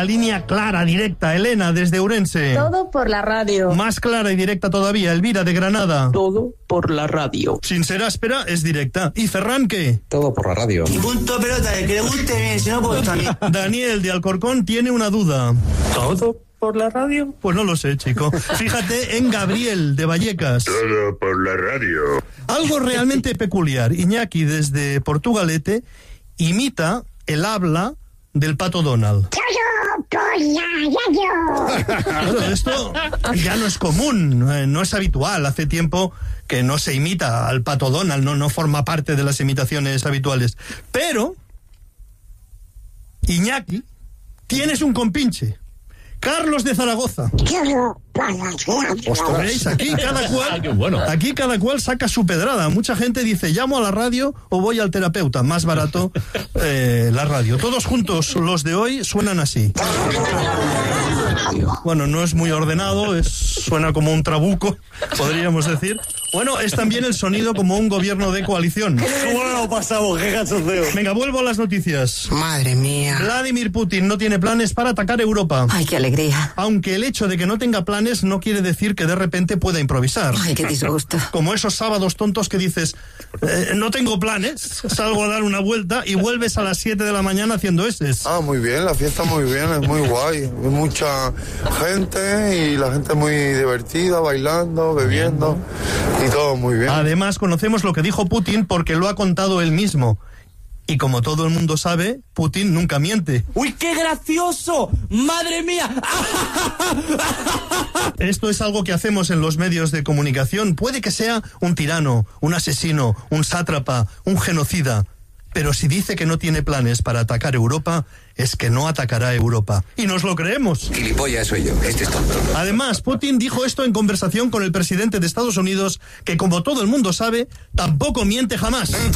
línea clara, directa. Elena, desde Ourense. Todo por la radio. Más clara y directa todavía. Elvira, de Granada. Todo por la radio. Sin ser áspera, es directa. ¿Y Ferran qué? Todo por la radio. Punto pelota, el que le guste bien, si no, pues también. Daniel, de Alcorcón, tiene una duda. ¿Todo por la radio? Pues no lo sé, chico. Fíjate en Gabriel, de Vallecas. Todo por la radio. Algo realmente peculiar. Iñaki, desde Portugalete, imita el habla del Pato Donald. Claro, esto ya no es común, no es habitual. Hace tiempo que no se imita al Pato Donald, no forma parte de las imitaciones habituales. Pero, Iñaki, tienes un compinche. Carlos de Zaragoza. ¿Veis? Aquí cada cual saca su pedrada. Mucha gente dice, llamo a la radio o voy al terapeuta. Más barato la radio. Todos juntos, los de hoy, suenan así. Bueno, no es muy ordenado, suena como un trabuco, podríamos decir. Bueno, es también el sonido como un gobierno de coalición. Bueno, pasamos, qué cachondeo. Venga, vuelvo a las noticias. Madre mía. Vladimir Putin no tiene planes para atacar Europa. Ay, qué alegría. Aunque el hecho de que no tenga planes no quiere decir que de repente pueda improvisar. Ay, qué disgusto. Como esos sábados tontos que dices, no tengo planes, salgo a dar una vuelta y vuelves a las 7 de la mañana haciendo eses. Ah, muy bien, la fiesta muy bien, es muy guay. Hay mucha gente y la gente muy divertida, bailando, bebiendo y todo muy bien. Además, conocemos lo que dijo Putin porque lo ha contado él mismo. Y como todo el mundo sabe, Putin nunca miente. ¡Uy, qué gracioso! ¡Madre mía! Esto es algo que hacemos en los medios de comunicación. Puede que sea un tirano, un asesino, un sátrapa, un genocida. Pero si dice que no tiene planes para atacar Europa, es que no atacará Europa. Y nos lo creemos. Gilipollas soy yo, este es tonto. Además, Putin dijo esto en conversación con el presidente de Estados Unidos, que como todo el mundo sabe, tampoco miente jamás.